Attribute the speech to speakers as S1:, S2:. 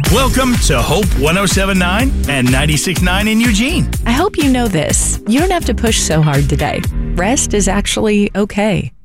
S1: Welcome to Hope 107.9 and 96.9 in Eugene.
S2: I hope you know this. You don't have to push so hard today. Rest is actually okay.